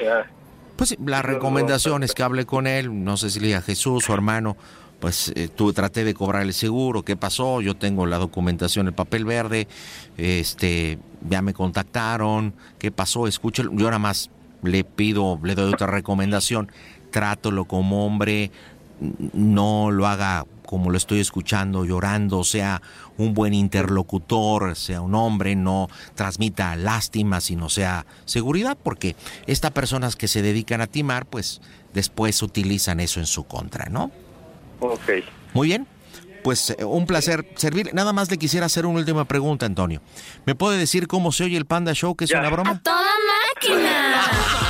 Pues sí, la recomendación es que hable con él, no sé si le diga Jesús o hermano, pues traté de cobrar el seguro, ¿qué pasó? Yo tengo la documentación, el papel verde, ya me contactaron, ¿qué pasó? Escúchelo, yo nada más le doy otra recomendación, trátelo como hombre, no lo haga como lo estoy escuchando, llorando, sea un buen interlocutor, sea un hombre, no transmita lástima, sino sea seguridad, porque estas personas que se dedican a timar, pues después utilizan eso en su contra, ¿no? Ok. Muy bien, pues un placer servir. Nada más le quisiera hacer una última pregunta, Antonio. ¿Me puede decir cómo se oye el Panda Show, que es una broma? ¡A toda máquina!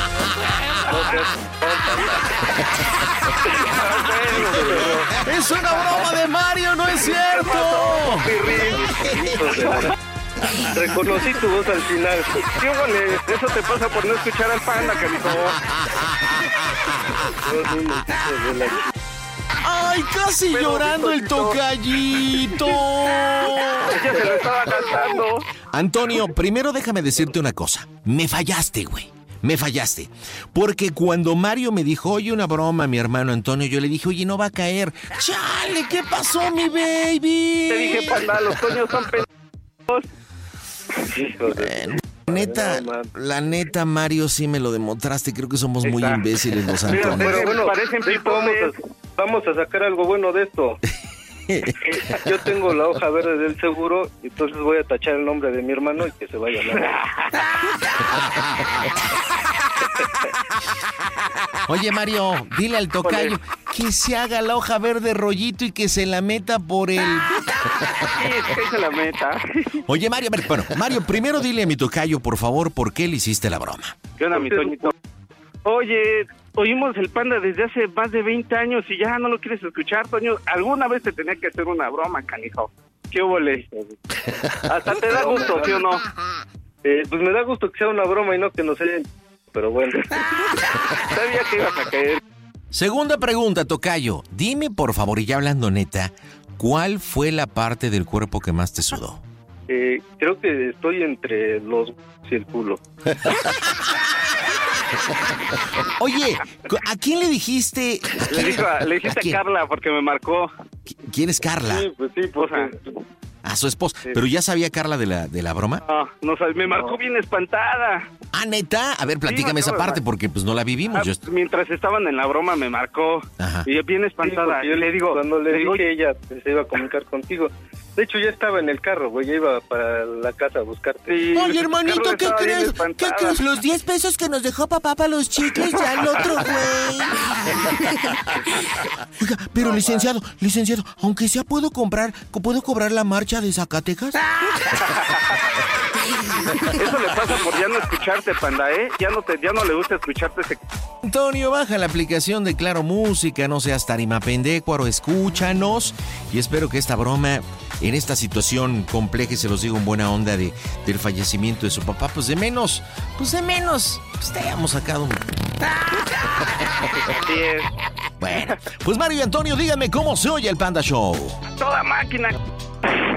¡Es una broma de Mario, no es cierto! Reconocí tu voz al final. ¿Qué vale? Eso te pasa por no escuchar al Panda, canijo. ¡Ay, casi llorando el tocallito! Ella se lo estaba cantando. Antonio, primero déjame decirte una cosa. Me fallaste, güey. Me fallaste. Porque cuando Mario me dijo, oye, una broma, mi hermano Antonio, yo le dije, oye, no va a caer. ¡Chale! ¿Qué pasó, mi baby? Te dije, Panda, los coños son pendejos. La neta, Mario, sí me lo demostraste. Creo que somos muy imbéciles los Antonios. Pero bueno, parecen pipones. Vamos a sacar algo bueno de esto. Yo tengo la hoja verde del seguro, entonces voy a tachar el nombre de mi hermano y que se vaya a la... Oye, Mario, dile al tocayo que se haga la hoja verde rollito y que se la meta por el... Sí, que se la meta. Oye, Mario, Mario, primero dile a mi tocayo, por favor, ¿por qué le hiciste la broma? ¿Qué onda, mi Toñito? Oye, oímos el Panda desde hace más de 20 años y ya no lo quieres escuchar, Toño. Alguna vez te tenía que hacer una broma, canijo. ¿Qué huele? Hasta te da gusto, ¿sí o no? Pues me da gusto que sea una broma y no que nos hayan... Pero bueno, sabía que ibas a caer. Segunda pregunta, tocayo. Dime, por favor, y ya hablando neta, ¿cuál fue la parte del cuerpo que más te sudó? Creo que estoy entre los y el culo. Oye, ¿a quién le dijiste? Le dijiste a Carla porque me marcó. ¿Quién es Carla? Sí, pues sí, A su esposa. Sí. ¿Pero ya sabía Carla de la broma? No, me marcó bien espantada. ¿Ah, neta? A ver, platícame esa parte porque pues no la vivimos. Mientras estaban en la broma me marcó. Ajá. Y bien espantada. Sí, yo le digo, cuando le dije ella se iba a comunicar contigo. De hecho, ya estaba en el carro, güey, ya iba para la casa a buscarte. Sí, oye, hermanito, ¿qué crees? ¿Qué crees? Los 10 pesos que nos dejó papá para los chicles, ya el otro, güey. Oiga, pero licenciado, aunque sea, ¿puedo cobrar la marcha de Zacatecas? Eso le pasa por ya no escucharte, Panda, ¿eh? Ya no le gusta escucharte ese... Antonio, baja la aplicación de Claro Música, no seas tarimapendécuaro, escúchanos. Y espero que esta broma, en esta situación compleja, y se los digo en buena onda del fallecimiento de su papá, pues de menos, te hayamos sacado un... Así es. Bueno, pues Mario y Antonio, díganme cómo se oye el Panda Show. ¡Toda máquina!